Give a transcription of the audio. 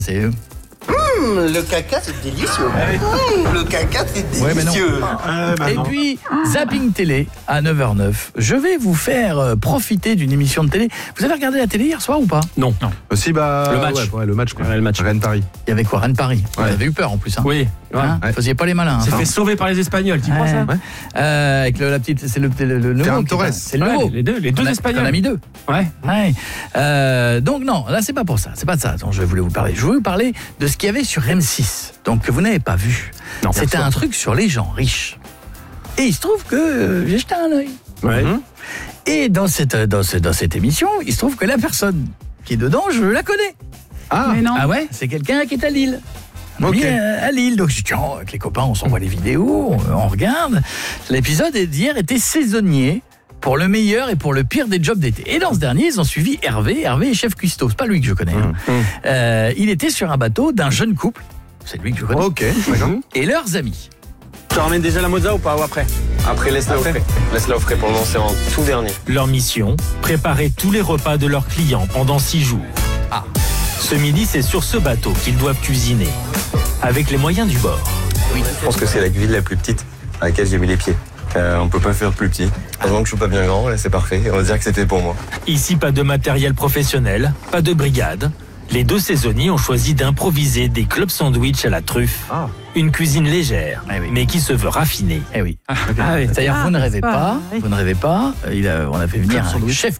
C'est eux. Le caca, c'est délicieux. Le caca, c'est délicieux. Et puis, Zapping Télé à 9h09. Je vais vous faire profiter d'une émission de télé. Vous avez regardé la télé hier soir ou pas? Non. Si, bah. Le match. Ouais, le match, quoi. Ouais, le match. Rennes-Paris. Il y avait quoi? Rennes-Paris. Vous Ouais. avez eu peur en plus. Hein. Oui. Hein, Ouais. faisiez pas les malins. C'est hein. fait sauver par les Espagnols, tu crois ça? Avec la petite, c'est le nouveau. Ferran qui est Torres. là. C'est le Ouais, nouveau. les deux Espagnols. On a mis deux. Ouais. Ouais. Donc non, là c'est pas pour ça. C'est pas de ça dont je voulais vous parler. Je voulais vous parler de ce qu'il y avait sur M6. Donc que vous n'avez pas vu. Non, C'était personne. un truc sur les gens riches. Et il se trouve que j'ai jeté un œil. Ouais. Et dans cette émission, il se trouve que la personne qui est dedans, je la connais. Ah, Mais non. Ah ouais, c'est quelqu'un qui est à Lille. Ok. Oui, à Lille. Donc je dis, tiens, avec les copains, on s'envoie les vidéos, on regarde. L'épisode d'hier était saisonnier pour le meilleur et pour le pire des jobs d'été. Et dans ce dernier, ils ont suivi Hervé. Hervé est chef cuistot. C'est pas lui que je connais. hein. Il était sur un bateau d'un jeune couple. C'est lui que je connais. ok, d'accord. Et leurs amis. Tu ramènes déjà la mozza ou pas ou après? Après, laisse-la au frais. Laisse-la au frais pour le moment, c'est en tout dernier. Leur mission, préparer tous les repas de leurs clients pendant 6 jours. Ah. Ce midi, c'est sur ce bateau qu'ils doivent cuisiner, avec les moyens du bord. Je pense que c'est la cuisine la plus petite à laquelle j'ai mis les pieds. On peut pas faire plus petit. Heureusement que je suis pas bien grand, là c'est parfait. On va dire que c'était pour moi. Ici, pas de matériel professionnel, pas de brigade. Les deux saisonniers ont choisi d'improviser des club sandwich à la truffe. Ah. Une cuisine légère, Eh oui. mais qui se veut raffinée. Eh oui. Ah oui. C'est-à-dire, Ah, vous ne rêvez pas- pas, oui. vous ne rêvez pas. On a fait venir un chef